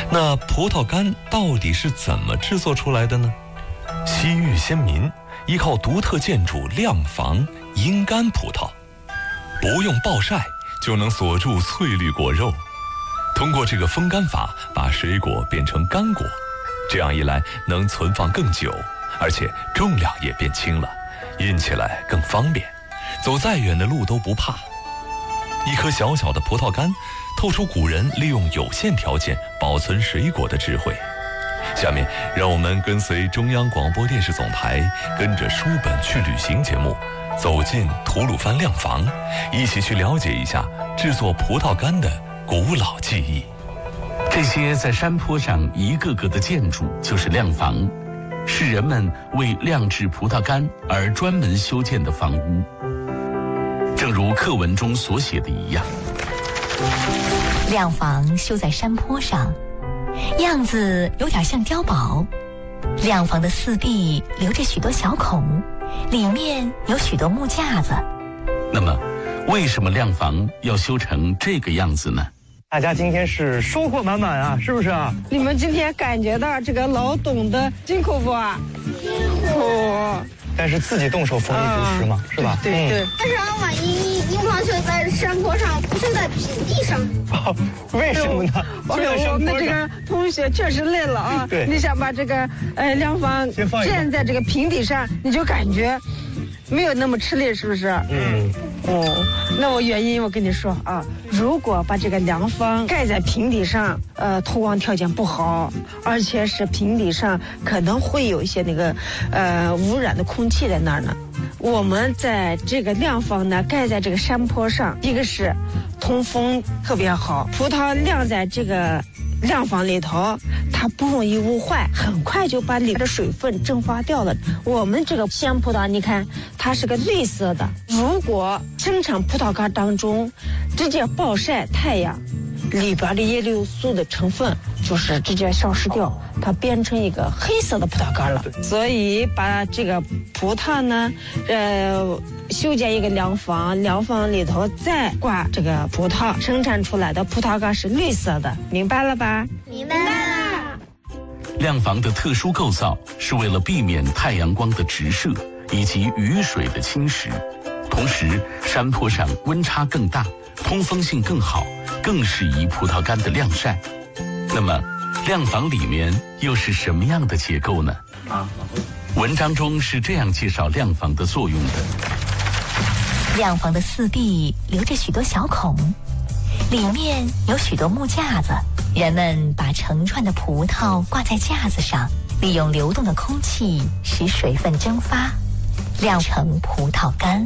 那葡萄干到底是怎么制作出来的呢？西域先民依靠独特建筑晾房阴干葡萄，不用暴晒就能锁住翠绿果肉。通过这个风干法，把水果变成干果，这样一来能存放更久，而且重量也变轻了，运起来更方便，走再远的路都不怕。一颗小小的葡萄干，透出古人利用有限条件保存水果的智慧。下面让我们跟随中央广播电视总台，跟着书本去旅行节目，走进吐鲁番晾房，一起去了解一下制作葡萄干的古老记忆。 这些在山坡上一个个的建筑就是晾房，是人们为晾制葡萄干而专门修建的房屋。正如课文中所写的一样， 晾房修在山坡上，样子有点像碉堡。晾房的四壁留着许多小孔，里面有许多木架子。 那么为什么晾房要修成这个样子呢？ 大家今天是收获满满啊，是不是啊？ 你们今天感觉到这个劳动的辛苦不啊？辛苦。 但是自己动手丰衣足食嘛，是吧？ 对对。 但是俺万一樱花秀在山坡上，不是在平地上。 哦，为什么呢？ 我们这个同学确实累了啊。 对。 你想把这个晾房建在这个平地上，你就感觉没有那么吃力，是不是？哦，那我原因我跟你说啊，如果把这个凉房盖在平地上，透光条件不好，而且是平地上可能会有一些那个污染的空气在那儿呢。我们在这个晾房呢盖在这个山坡上，一个是通风特别好，葡萄晾在这个晾房里头，它不容易污坏，很快就把里面的水分蒸发掉了。我们这个鲜葡萄，你看它是个绿色的，如果生产葡萄干当中直接暴晒太阳，里边的叶绿素的成分就是直接消失掉，它变成一个黑色的葡萄干了。所以把这个葡萄呢，修建一个凉房，凉房里头再挂这个葡萄，生产出来的葡萄干是绿色的，明白了吧？ 明白了。 晾房的特殊构造是为了避免太阳光的直射以及雨水的侵蚀，同时山坡上温差更大，通风性更好，更适宜葡萄干的晾晒。那么晾房里面又是什么样的结构呢？文章中是这样介绍晾房的作用的： 晾房的四壁留着许多小孔，里面有许多木架子，人们把成串的葡萄挂在架子上，利用流动的空气使水分蒸发，晾成葡萄干。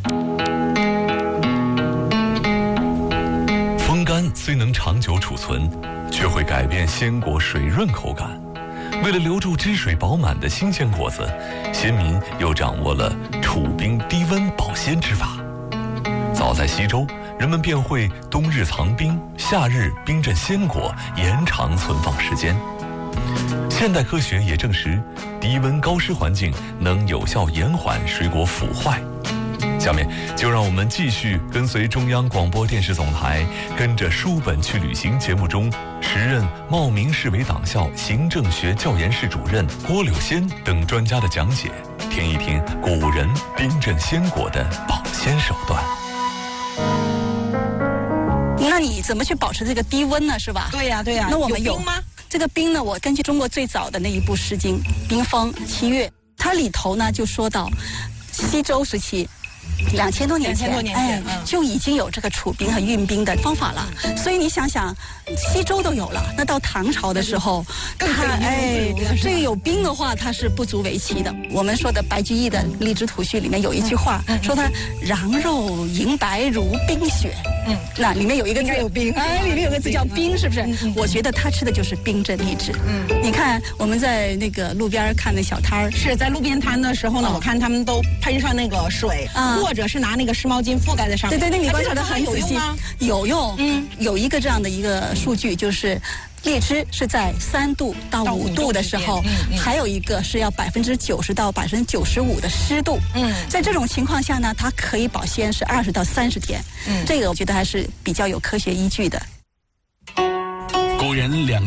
风干虽能长久储存，却会改变鲜果水润口感。为了留住汁水饱满的新鲜果子，先民又掌握了储冰低温保鲜之法。早在西周，人们便会冬日藏冰，夏日冰镇鲜果，延长存放时间。现代科学也证实，低温高湿环境能有效延缓水果腐坏。下面就让我们继续跟随中央广播电视总台，跟着书本去旅行节目中，时任茂名市委党校行政学教研室主任郭柳仙等专家的讲解，听一听古人冰镇鲜果的保鲜手段。 那你怎么去保持这个低温呢？是吧？ 对呀，对呀。 那我们有冰吗？ 这个冰呢，我根据中国最早的那一部《诗经》《冰封七月》，它里头呢就说到西周时期。2000多年前，就已经有这个储冰和运冰的方法了。所以你想想，西周都有了，那到唐朝的时候，这个有冰的话，它是不足为奇的。我们说的白居易的《荔枝图序》里面有一句话，说它瓤肉银白如冰雪。那里面有一个字有冰，里面有个字叫冰，是不是？我觉得他吃的就是冰镇荔枝。你看我们在那个路边看那小摊儿， 是在路边摊的时候呢，我看他们都喷上那个水，或者是拿那个湿毛巾覆盖在上面。 对，那你观察得很仔细，有用。有一个这样的一个数据，就是荔枝是在3度到5度的时候，还有一个是要90%到95%的湿度。在这种情况下呢，它可以保鲜是20到30天。这个我觉得还是比较有科学依据的。 古人